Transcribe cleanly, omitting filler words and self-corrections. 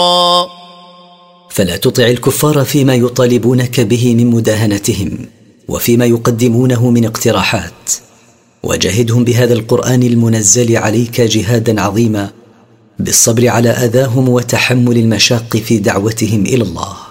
فلا تطع الكفار فيما يطالبونك به من مداهنتهم وفيما يقدمونه من اقتراحات، وجاهدهم بهذا القرآن المنزل عليك جهادا عظيما بالصبر على أذاهم وتحمل المشاق في دعوتهم إلى الله.